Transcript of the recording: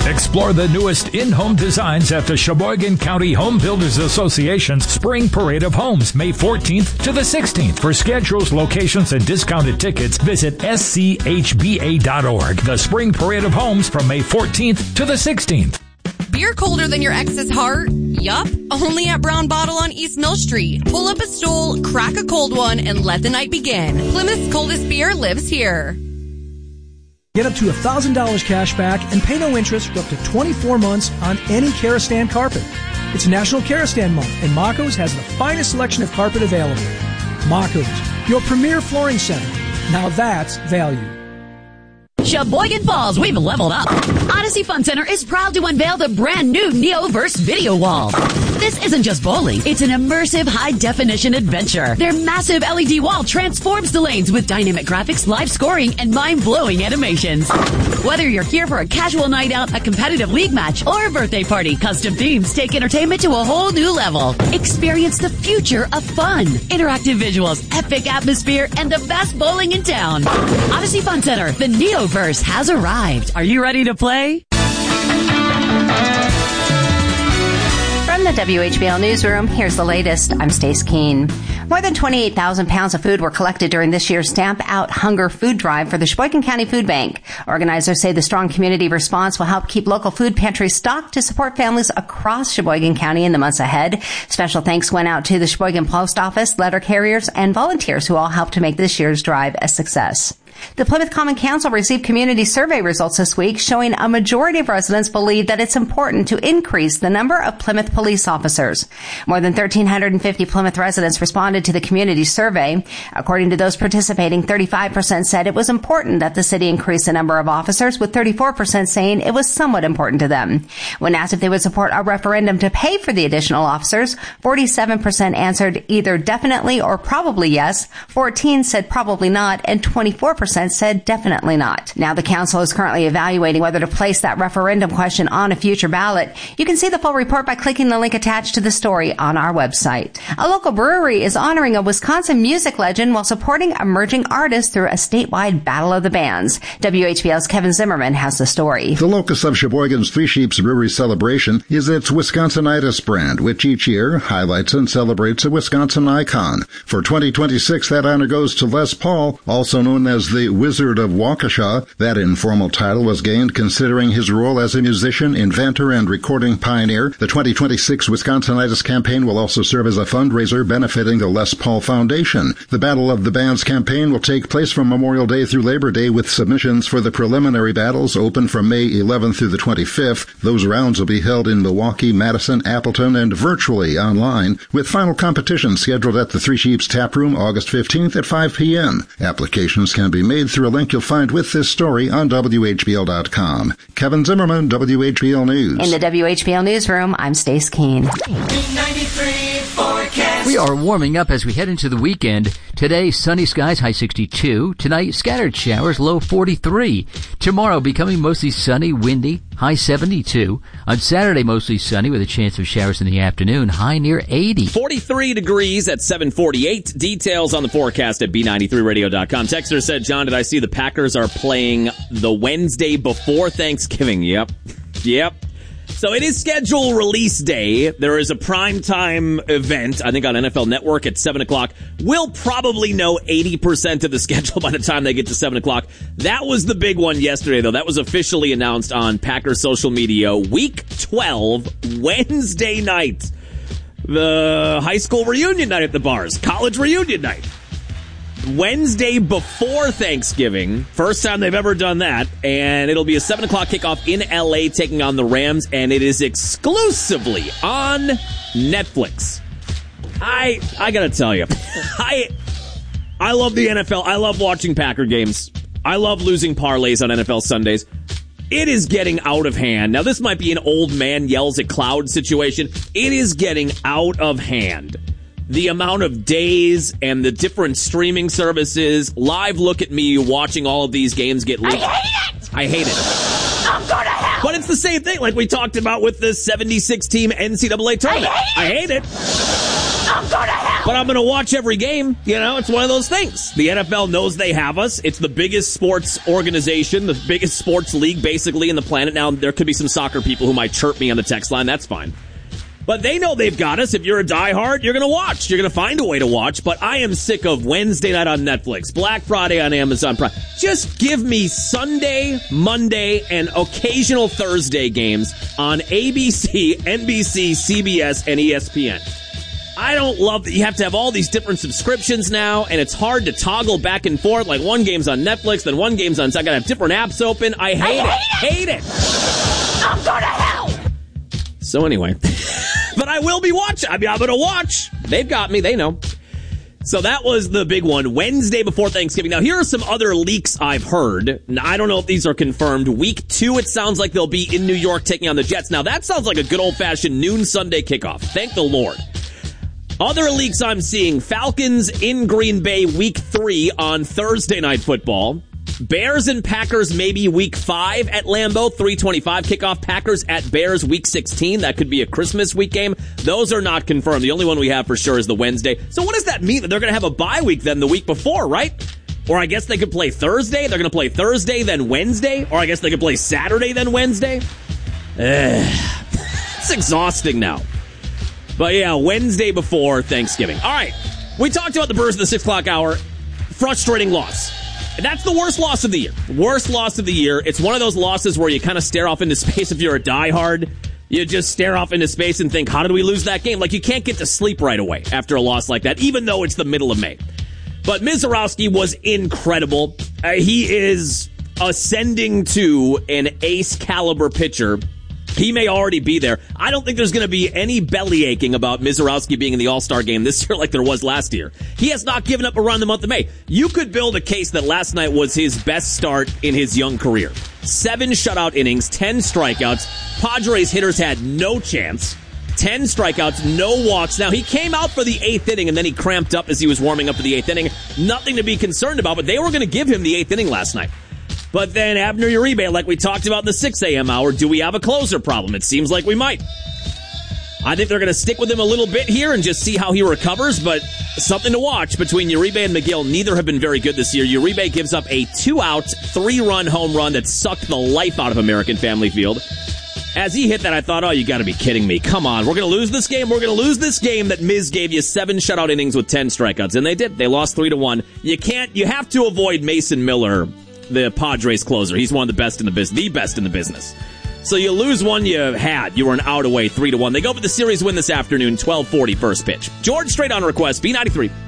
Explore the newest in-home designs at the Sheboygan County Home Builders Association's Spring Parade of Homes, May 14th to the 16th. For schedules, locations, and discounted tickets, visit schba.org. The Spring Parade of Homes from May 14th to the 16th. Beer colder than your ex's heart? Yup, only at Brown Bottle on East Mill Street. Pull up a stool, crack a cold one, and let the night begin. Plymouth's coldest beer lives here. Get up to $1,000 cash back and pay no interest for up to 24 months on any Karastan carpet. It's National Karastan Month, and Mako's has the finest selection of carpet available. Mako's, your premier flooring center. Now that's value. Sheboygan Falls, we've leveled up. Odyssey Fun Center is proud to unveil the brand new Neoverse video wall. This isn't just bowling, it's an immersive high-definition adventure. Their massive LED wall transforms the lanes with dynamic graphics, live scoring, and mind-blowing animations. Whether you're here for a casual night out, a competitive league match, or a birthday party, custom themes take entertainment to a whole new level. Experience the future of fun. Interactive visuals, epic atmosphere, and the best bowling in town. Odyssey Fun Center, the Neoverse has arrived. Are you ready to play? From the WHBL Newsroom, here's the latest. I'm Stace Keene. More than 28,000 pounds of food were collected during this year's Stamp Out Hunger food drive for the Sheboygan County Food Bank. Organizers say the strong community response will help keep local food pantries stocked to support families across Sheboygan County in the months ahead. Special thanks went out to the Sheboygan Post Office, letter carriers, and volunteers who all helped to make this year's drive a success. The Plymouth Common Council received community survey results this week showing a majority of residents believe that it's important to increase the number of Plymouth police officers. More than 1,350 Plymouth residents responded to the community survey. According to those participating, 35% said it was important that the city increase the number of officers, with 34% saying it was somewhat important to them. When asked if they would support a referendum to pay for the additional officers, 47% answered either definitely or probably yes, 14% said probably not, and 24% said definitely not. Now the council is currently evaluating whether to place that referendum question on a future ballot. You can see the full report by clicking the link attached to the story on our website. A local brewery is honoring a Wisconsin music legend while supporting emerging artists through a statewide battle of the bands. WHBL's Kevin Zimmerman has the story. The locus of Sheboygan's Three Sheeps Brewery celebration is its Wisconsinitis brand, which each year highlights and celebrates a Wisconsin icon. For 2026, that honor goes to Les Paul, also known as the Wizard of Waukesha. That informal title was gained considering his role as a musician, inventor, and recording pioneer. The 2026 Wisconsinitis campaign will also serve as a fundraiser benefiting the Les Paul Foundation. The Battle of the Bands campaign will take place from Memorial Day through Labor Day, with submissions for the preliminary battles open from May 11th through the 25th. Those rounds will be held in Milwaukee, Madison, Appleton, and virtually online, with final competition scheduled at the Three Sheeps Tap Room August 15th at 5 p.m. Applications can be made through a link you'll find with this story on WHBL.com. Kevin Zimmerman, WHBL News. In the WHBL Newsroom, I'm Stace Keene. We are warming up as we head into the weekend. Today, sunny skies, high 62. Tonight, scattered showers, low 43. Tomorrow, becoming mostly sunny, windy, high 72. On Saturday, mostly sunny with a chance of showers in the afternoon, high near 80. 43 degrees at 7:48. Details on the forecast at B93radio.com. Texter said, John, did I see the Packers are playing the Wednesday before Thanksgiving? Yep. So it is scheduled release day. There is a primetime event, I think on NFL Network at 7 o'clock. We'll probably know 80% of the schedule by the time they get to 7 o'clock. That was the big one yesterday, though. That was officially announced on Packers social media. Week 12, Wednesday night. The high school reunion night at the bars. College reunion night. Wednesday before Thanksgiving. First time they've ever done that. And it'll be a 7 o'clock kickoff in L.A. taking on the Rams. And it is exclusively on Netflix. I gotta tell you, I love the NFL. I love watching Packer games. I love losing parlays on NFL Sundays. It is getting out of hand. Now, this might be an old man yells at cloud situation. It is getting out of hand. The amount of days and the different streaming services, live look at me watching all of these games get leaked. I hate it. I'm going to hell. But it's the same thing like we talked about with the 76-team NCAA tournament. I hate it. I'm going to hell. But I'm going to watch every game. You know, it's one of those things. The NFL knows they have us. It's the biggest sports organization, the biggest sports league basically in the planet. Now, there could be some soccer people who might chirp me on the text line. That's fine. But they know they've got us. If you're a diehard, you're going to watch. You're going to find a way to watch. But I am sick of Wednesday night on Netflix, Black Friday on Amazon Prime. Just give me Sunday, Monday, and occasional Thursday games on ABC, NBC, CBS, and ESPN. I don't love that you have to have all these different subscriptions now, and it's hard to toggle back and forth. Like one game's on Netflix, then one game's on... I got to have different apps open. I hate it. I'm going to hell. So anyway... But I will be watching. I'm going to watch. They've got me. They know. So that was the big one. Wednesday before Thanksgiving. Now, here are some other leaks I've heard. Now, I don't know if these are confirmed. Week 2, it sounds like they'll be in New York taking on the Jets. Now, that sounds like a good old-fashioned noon Sunday kickoff. Thank the Lord. Other leaks I'm seeing. Falcons in Green Bay Week 3 on Thursday Night Football. Bears and Packers maybe Week 5 at Lambeau, 3:25 kickoff. Packers at Bears Week 16. That could be a Christmas week game. Those are not confirmed. The only one we have for sure is the Wednesday. So what does that mean? That they're going to have a bye week then the week before, right? Or I guess they could play Thursday. They're going to play Thursday, then Wednesday. Or I guess they could play Saturday, then Wednesday. It's exhausting now. But yeah, Wednesday before Thanksgiving. All right. We talked about the Brewers in the 6 o'clock hour. Frustrating loss. That's the worst loss of the year. Worst loss of the year. It's one of those losses where you kind of stare off into space if you're a diehard. You just stare off into space and think, how did we lose that game? Like, you can't get to sleep right away after a loss like that, even though it's the middle of May. But Mizorowski was incredible. He is ascending to an ace-caliber pitcher. He may already be there. I don't think there's going to be any belly aching about Mizorowski being in the All-Star game this year like there was last year. He has not given up a run in the month of May. You could build a case that last night was his best start in his young career. 7 shutout innings, 10 strikeouts. Padres hitters had no chance. 10 strikeouts, no walks. Now, he came out for the 8th inning, and then he cramped up as he was warming up for the 8th inning. Nothing to be concerned about, but they were going to give him the 8th inning last night. But then Abner Uribe, like we talked about in the 6 a.m. hour, do we have a closer problem? It seems like we might. I think they're going to stick with him a little bit here and just see how he recovers, but something to watch between Uribe and McGill. Neither have been very good this year. Uribe gives up a 2-out, 3-run home run that sucked the life out of American Family Field. As he hit that, I thought, oh, you got to be kidding me. Come on, we're going to lose this game. We're going to lose this game that Miz gave you 7 shutout innings with 10 strikeouts. And they did. They lost 3-1. You have to avoid Mason Miller, the Padres closer. He's one of the best in the business, the best in the business. So you lose one you had. You were an out away 3-1. They go for the series win this afternoon, 12:40 first pitch. George, straight on request, B93.